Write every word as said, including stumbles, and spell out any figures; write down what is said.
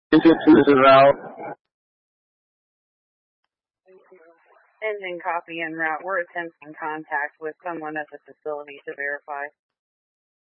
This is route. Engine copy en route. We're attempting contact with someone at the facility to verify.